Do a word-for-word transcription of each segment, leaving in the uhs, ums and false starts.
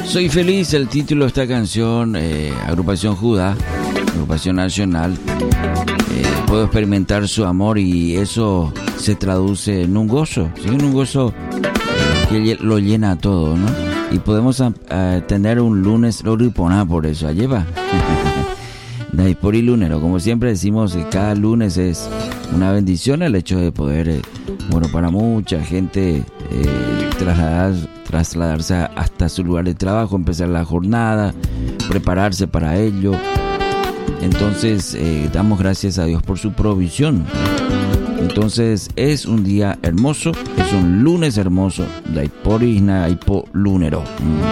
Soy feliz, el título de esta canción, eh, Agrupación Judá, Agrupación Nacional. Eh, puedo experimentar su amor y eso se traduce en un gozo, ¿sí? En un gozo eh, que lo llena todo, ¿no? Y podemos uh, tener un lunes loriponá por eso, lleva. Por y lunero, como siempre decimos, cada lunes es una bendición el hecho de poder, eh, bueno, para mucha gente eh, trasladar, trasladarse hasta su lugar de trabajo, empezar la jornada, prepararse para ello. Entonces eh, damos gracias a Dios por su provisión. Entonces es un día hermoso, es un lunes hermoso, por y por lunero.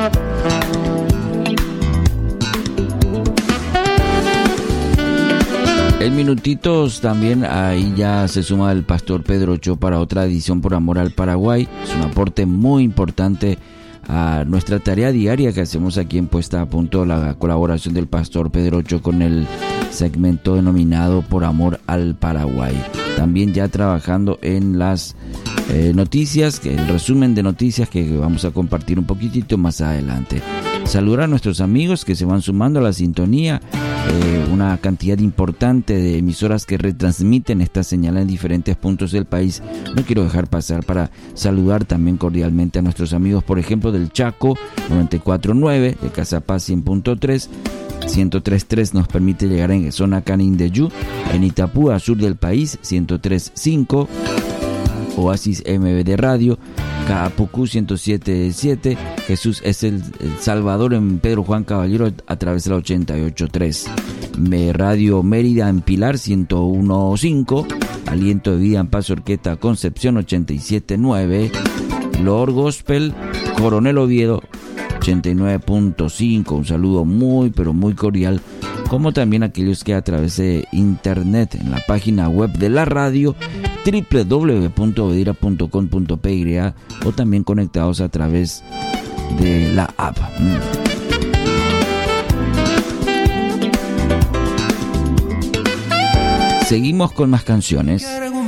En minutitos también ahí ya se suma el pastor Pedro Ochoa para otra edición Por Amor al Paraguay. Es un aporte muy importante a nuestra tarea diaria que hacemos aquí en Puesta a Punto, la colaboración del pastor Pedro Ochoa con el segmento denominado Por Amor al Paraguay. También ya trabajando en las eh, noticias, el resumen de noticias que vamos a compartir un poquitito más adelante. Saludar a nuestros amigos que se van sumando a la sintonía. Eh, una cantidad importante de emisoras que retransmiten esta señal en diferentes puntos del país. No quiero dejar pasar para saludar también cordialmente a nuestros amigos, por ejemplo, del Chaco noventa y cuatro punto nueve, de Cazapaz cien punto tres, ciento tres punto tres nos permite llegar en zona Canindeyú, en Itapú, al sur del país, ciento tres punto cinco, Oasis M B D Radio, Capucú ciento siete punto siete, Jesús es el, el Salvador en Pedro Juan Caballero a través de la ochenta y ocho punto tres, Radio Mérida en Pilar ciento uno punto cinco, Aliento de Vida en Paso Orqueta Concepción ochenta y siete punto nueve, Lord Gospel Coronel Oviedo ochenta y nueve punto cinco, un saludo muy pero muy cordial, como también aquellos que a través de internet en la página web de la radio doble u doble u doble u punto obedira punto com punto pe y o también conectados a través de la app. Seguimos con más canciones.